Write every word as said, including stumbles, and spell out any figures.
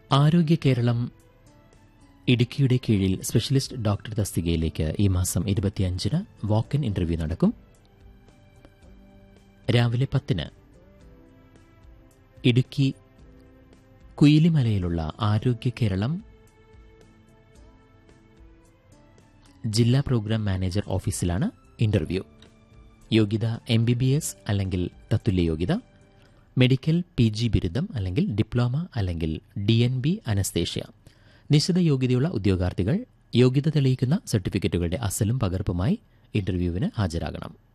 ആരോഗ്യ കേരളം ഇടുക്കിയുടെ കീഴിൽ സ്പെഷ്യലിസ്റ്റ് ഡോക്ടർ തസ്തികയിലേക്ക് ഈ മാസം ഇരുപത്തിയഞ്ചിന് വാക്ക്-ഇൻ ഇന്റർവ്യൂ നടക്കും. രാവിലെ പത്തിന് ഇടുക്കി കുയിലിമലയിലുള്ള ആരോഗ്യ കേരളം ജില്ലാ പ്രോഗ്രാം മാനേജർ ഓഫീസിലാണ് ഇന്റർവ്യൂ. യോഗ്യത എം ബി ബി എസ് അല്ലെങ്കിൽ തത്തുല്യ യോഗ്യത, മെഡിക്കൽ പി ജി ബിരുദം അല്ലെങ്കിൽ ഡിപ്ലോമ അല്ലെങ്കിൽ ഡി എൻ ബി അനസ്തേഷ്യ. നിശ്ചിത യോഗ്യതയുള്ള ഉദ്യോഗാർത്ഥികൾ യോഗ്യത തെളിയിക്കുന്ന സർട്ടിഫിക്കറ്റുകളുടെ അസലും പകർപ്പുമായി ഇന്റർവ്യൂവിന് ഹാജരാകണം.